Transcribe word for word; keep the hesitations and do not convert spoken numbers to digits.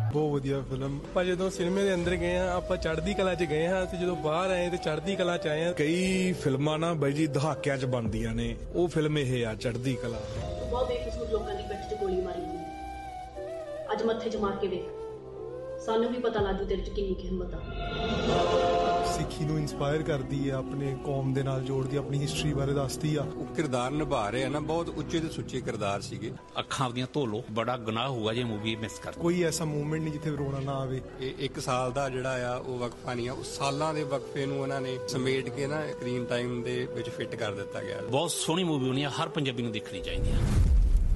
ਬਹੁਤ ਵਧੀਆ ਫਿਲਮ। ਆਪਾਂ ਜਦੋਂ ਸਿਨੇਮੇ ਦੇ ਅੰਦਰ ਗਏ ਆ ਆਪਾਂ ਚੜ੍ਹਦੀ ਕਲਾ 'ਚ ਗਏ ਹਾਂ ਤੇ ਜਦੋਂ ਬਾਹਰ ਆਏ ਤੇ ਚੜ੍ਹਦੀ ਕਲਾ 'ਚ ਆਏ ਆ। ਕਈ ਫਿਲਮਾਂ ਨਾ ਬਾਈ ਜੀ ਦਹਾਕਿਆਂ 'ਚ ਬਣਦੀਆਂ ਨੇ, ਉਹ ਫਿਲਮ ਇਹ ਆ ਚੜ੍ਹਦੀ ਕਲਾ। ਬਹੁਤ ਬੇਕਸੂਰ ਲੋਕਾਂ ਦੀ ਪਿੱਠ 'ਚ ਗੋਲੀ ਮਾਰੀ ਗਈ, ਅੱਜ ਮੱਥੇ 'ਚ ਮਾਰ ਕੇ ਵੇਖ, ਸਾਨੂੰ ਵੀ ਪਤਾ ਲੱਗੂ ਤੇਰੇ 'ਚ ਕਿੰਨੀ ਕੁ ਹਿੰਮਤ ਆ। ਸਿੱਖੀ ਨੂੰ ਇਨਸਪਾਇਰ ਕਰਦੀ ਆ, ਆਪਣੇ ਕੌਮ ਦੇ ਨਾਲ ਜੋੜਦੀ, ਆਪਣੀ ਹਿਸਟਰੀ ਬਾਰੇ ਦੱਸਦੀ ਆ। ਉਹ ਕਿਰਦਾਰ ਨਿਭਾ ਰਹੇ ਆ ਨਾ, ਬਹੁਤ ਉੱਚੇ ਤੇ ਸੁੱਚੇ ਕਿਰਦਾਰ ਸੀਗੇ। ਅੱਖਾਂ ਆਪਣੀਆਂ ਧੋ ਲੋ, ਬੜਾ ਗੁਨਾਹ ਹੋਊਗਾ ਜੇ ਮੂਵੀ ਮਿਸ ਕਰ। ਕੋਈ ਐਸਾ ਮੂਵਮੈਂਟ ਨਹੀਂ ਜਿੱਥੇ ਰੋਣਾ ਨਾ ਆਵੇ। ਇਹ ਇੱਕ ਸਾਲ ਦਾ ਜਿਹੜਾ ਆ ਉਹ ਵਕਫਾ ਨਹੀਂ ਆ, ਉਹ ਸਾਲਾਂ ਦੇ ਵਕਫੇ ਨੂੰ ਉਹਨਾਂ ਨੇ ਸਮੇਟ ਕੇ ਨਾ ਸਕਰੀਨ ਟਾਈਮ ਦੇ ਵਿੱਚ ਫਿੱਟ ਕਰ ਦਿੱਤਾ ਗਿਆ। ਬਹੁਤ ਸੋਹਣੀ ਮੂਵੀ ਹੋਣੀ ਆ, ਹਰ ਪੰਜਾਬੀ ਨੂੰ ਦੇਖਣੀ ਚਾਹੀਦੀ ਆ।